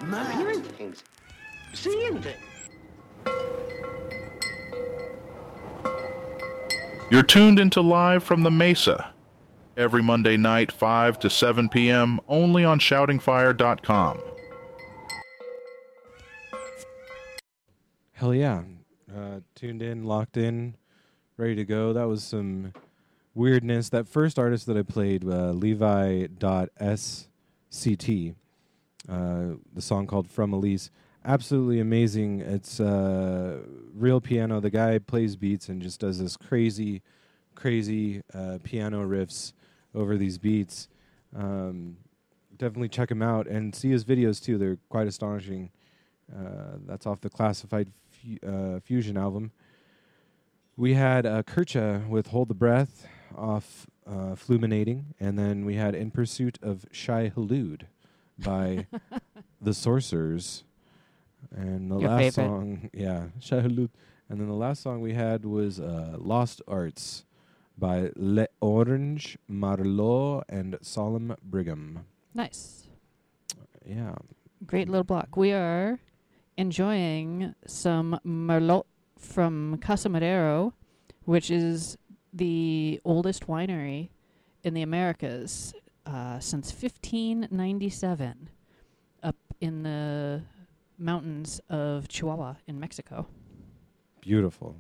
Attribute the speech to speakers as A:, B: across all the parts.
A: I'm hearing things, seeing things.
B: You're tuned into Live from the Mesa. Every Monday night, 5 to 7 p.m., only on shoutingfire.com.
C: Hell yeah. Tuned in, locked in, ready to go. That was some weirdness. That first artist that I played, Levi.sct, the song called From Elise, absolutely amazing. It's real piano. The guy plays beats and just does this crazy piano riffs over these beats. Definitely check him out and see his videos too. They're quite astonishing. That's off the Classified Fusion album. We had Kircha with Hold the Breath off Fluminating, and then we had In Pursuit of Shai Hulud by The Sorcerers. And the
D: Your
C: last
D: favorite.
C: song, Shai Hulud. And then the last song we had was Lost Arts by Le Orange, Marlot, and Solemn Brigham.
D: Nice.
C: Yeah.
D: Great little block. We are enjoying some Merlot from Casa Madero, which is the oldest winery in the Americas since 1597, up in the mountains of Chihuahua in Mexico.
C: Beautiful.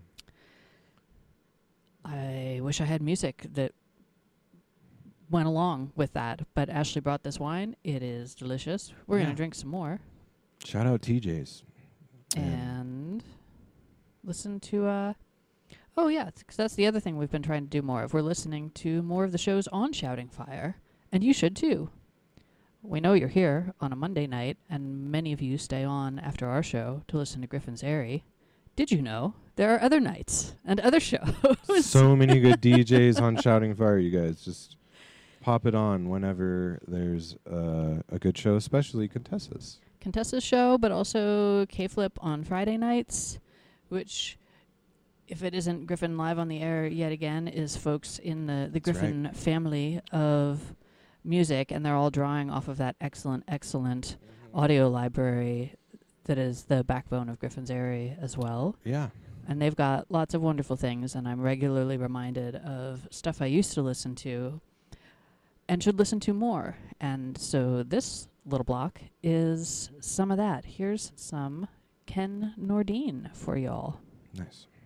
D: I wish I had music that went along with that, but Ashley brought this wine. It is delicious. We're going
C: Yeah.
D: to drink some more
C: Shout out TJ's.
D: and listen to oh yeah, 'cause that's the other thing we've been trying to do more of. We're listening to more of the shows on Shouting Fire, and you should too. We know you're here on a Monday night, and many of you stay on after our show to listen to Griffin's Airy. Did you know there are other nights and other shows?
C: So many good DJs on Shouting Fire, you guys. Just pop it on whenever there's a good show, especially Contessa's.
D: Contessa's show, but also K-Flip on Friday nights, which, if it isn't Griffin Live on the Air yet again, is folks in the
C: That's
D: Griffin family of music, and they're all drawing off of that excellent audio library that is the backbone of Griffin's Airy as well.
C: Yeah.
D: And they've got lots of wonderful things, and I'm regularly reminded of stuff I used to listen to and should listen to more. And so this little block is some of that. Here's some Ken Nordine for y'all.
C: Nice.